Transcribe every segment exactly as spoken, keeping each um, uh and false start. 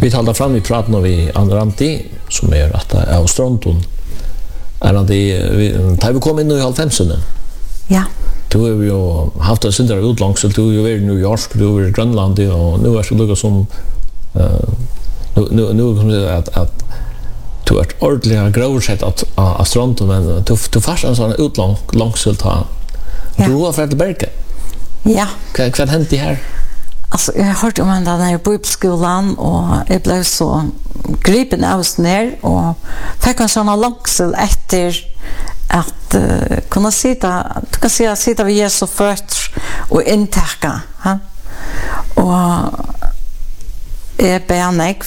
Vi talar fram i praten vi Andranti som är att av Stronton. Är det vi tar vi kom in i halvfemsen. Ja. Du har ju haft ett syndare utlångs, du har ju varit i New York, du har varit i Grönland och nu är det så lugnt som uh, nu nu nu kommer det att att du har ordentliga gråsett att av Stronton men du du fast en sån utlång långsult ha. Du har för att Berke. Ja. Vad vad hänt det här? Alltså jag har hört om den där bibelskolan och jag blev så gripen av ner och fick en sån långsel efter att uh, kunna sitta, du kan säga sitta vid Jesu fötter och intäcka. Ja? Och jag ber negv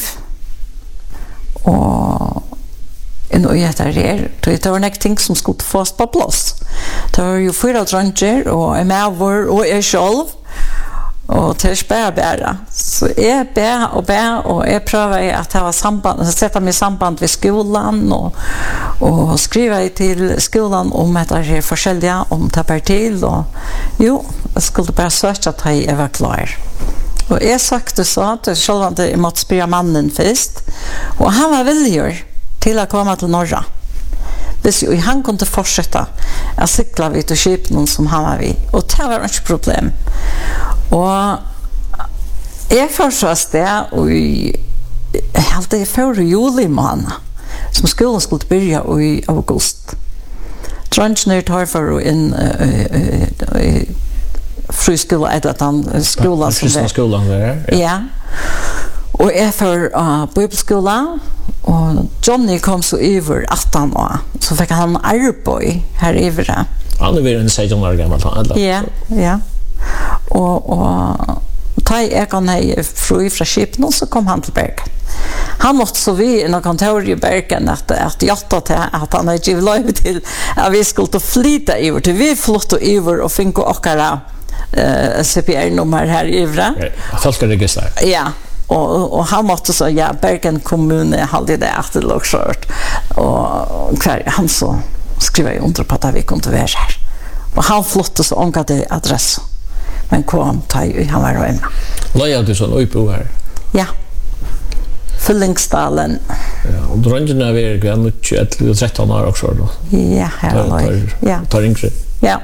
och en och jag där det var något ting som skulle fås på plats. Det var ju fyra drönger och en mävor och jag själv och till spär bära. Så jag bär och bär och jag prövar att ha samband, att sätta mig i samband med skolan och, och skriva till skolan om att det är forskjelliga, om det är till och jo, jag skulle bara söka att jag var klar. Och jag sagt så att jag själv att jag måste spela mannen först och han var villig till att komma till norra. Hvis jo, han kunde fortsätta att cykla vid och köpa någon som han var vid. Och det var inte problem. Och jag försås det och jag hade förra juli månad som skolan skulle börja i august. Drönchner tar för in i friskola eller att skolan som är. Skolan där. Ja. Och jag för uh, bibelskola och Johnny kom så över arton år så fick han arbete här över. Han är väl en sexton år gammal han. Ja, ja. Och och ta jag kan nej fru från Skippen så kom han till Bergen. Han måste så vi i kontor i Bergen att att jatta till att han hade givit lov till att vi skulle ta flytta över till vi flyttade över och fick åka eh C P R-nummer här över. Falskregister. Ja. Och, och han måste så ja Bergen kommun hade det att det låg kört och kvar han så skrev jag under på att vi kunde vara här och han flottade så omgade adress men kom ta han var hemma. Lägger du sån uppå här? Ja. Fyllingsdalen. Ja, och dröngen är väl grann tjugoett tretton år också då. Ja, här ja. Tar yngre. Ja.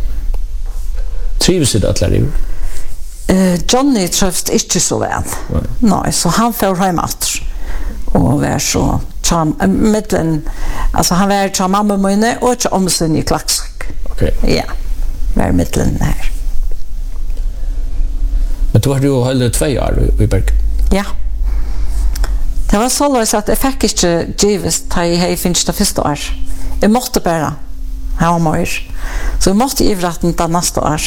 Trivs det att lära Uh, Johnny trövst inte så väl. Nej. Nej, så han får hem åter. Och var så tjam, äh, mittlen, alltså han var tjam mamma mine och tjam omsyn i Klaxvik. Okej. Okay. Ja, var mittlen här. Men du har ju hållit två år i Bergen. Ja. Det var så att jag fick inte givet att jag finns det första år. Jag måste bara ha mer. Så jag måste i vratten ta nästa år.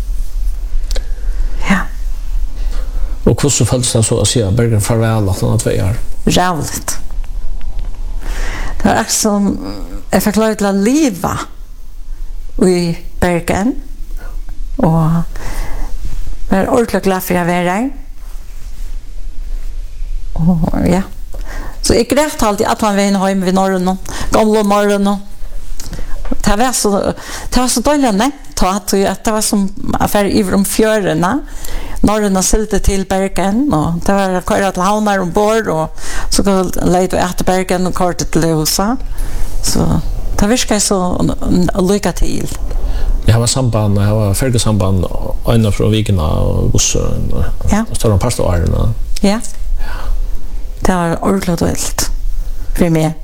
Ja. Och hur så följdes det så att säga Bergen farväl att han har två år? Rävligt. Det var som jag fick lov till att leva i Bergen och var ordentligt glad för att jag var där. Och ja. Så jag grät alltid att man var inne hem vid norren, gamla morgon. Det var så det var så dåligt nej att det var som affär i de fjörarna. Norrarna silte till Bergen och det var köra till havnar ombord och så lejde vi efter Bergen och kortet till Husa. Så det virkade så lycka till. Jag har samband, jag har färgesamband ända från Vikerna och bussen och ja. Så de pasta åren. Ja. Det var ordentligt vilt för mig.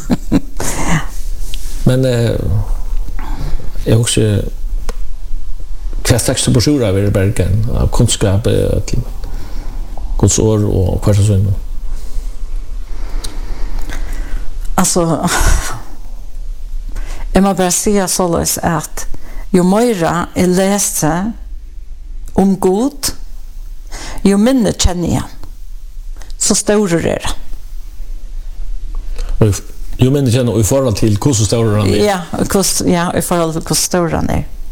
Men eh, jag också kvästax broschyrer över Bergen av kunskap till Guds ord och kvartsvinn. Alltså jag måste bara säga så att ju mer jag läser om Gud ju mindre känner jag så stor är det. Jo men det känner i förhållande till hur stor han är. Ja, hur ja, i förhållande till hur stor han är.